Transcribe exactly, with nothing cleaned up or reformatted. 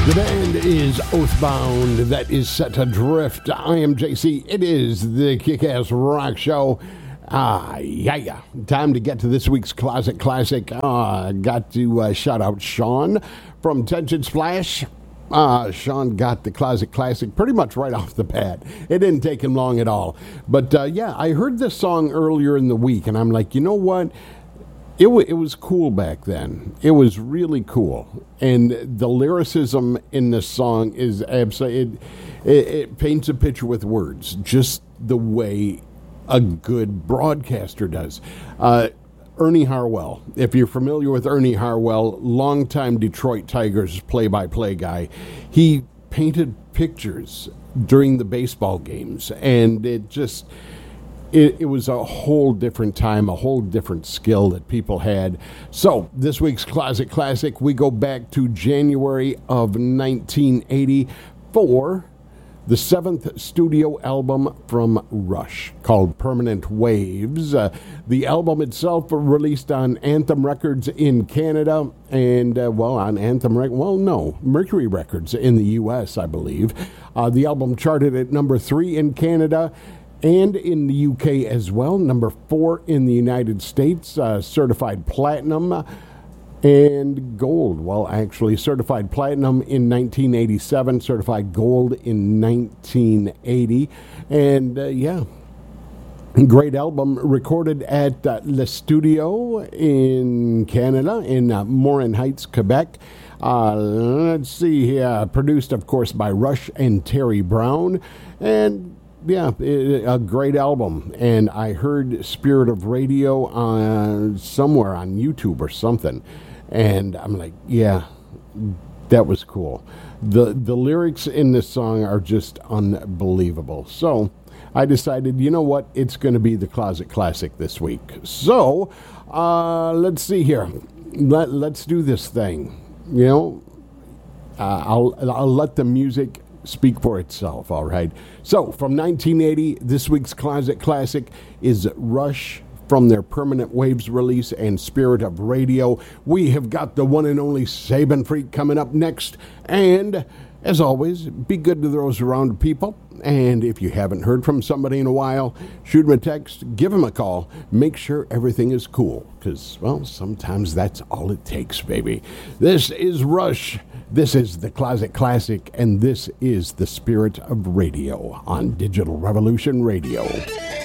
The band is Oathbound. That is Set Adrift. I am J C. It is the Kick-Ass Rock Show. Ah, yeah, yeah. Time to get to this week's Closet Classic. Uh, got to uh, shout out Sean from Tension Splash. Uh, Sean got the Closet Classic pretty much right off the bat. It didn't take him long at all. But, uh, yeah, I heard this song earlier in the week, and I'm like, you know what? It, w- it was cool back then. It was really cool. And the lyricism in this song is absolutely, it, it, it paints a picture with words, just the way a good broadcaster does. Uh, Ernie Harwell, if you're familiar with Ernie Harwell, longtime Detroit Tigers play-by-play guy, he painted pictures during the baseball games, and it just... It, it was a whole different time, a whole different skill that people had. So, this week's Closet Classic, we go back to January of nineteen eighty for the seventh studio album from Rush called Permanent Waves. Uh, the album itself released on Anthem Records in Canada and, uh, well, on Anthem Records, well, no, Mercury Records in the U S, I believe. Uh, the album charted at number three in Canada and in the U K as well, number four in the United States, uh, certified platinum and gold. Well, actually, certified platinum in nineteen eighty-seven, certified gold in nineteen eighty. And, uh, yeah, great album recorded at uh, Le Studio in Canada, in uh, Morin Heights, Quebec. Uh, let's see here. Produced, of course, by Rush and Terry Brown. And... yeah, a great album. And I heard Spirit of Radio on somewhere on YouTube or something. And I'm like, yeah, that was cool. The the lyrics in this song are just unbelievable. So I decided, you know what? It's going to be the Closet Classic this week. So uh, let's see here. Let, let's do this thing. You know, uh, I'll I'll let the music speak for itself, all right? So, from nineteen eighty, this week's Closet Classic is Rush from their Permanent Waves release and Spirit of Radio. We have got the one and only Sabin Freak coming up next. And, as always, be good to those around people. And if you haven't heard from somebody in a while, shoot them a text, give them a call, make sure everything is cool. Because, well, sometimes that's all it takes, baby. This is Rush. This is the Closet Classic, and this is the Spirit of Radio on Digital Revolution Radio.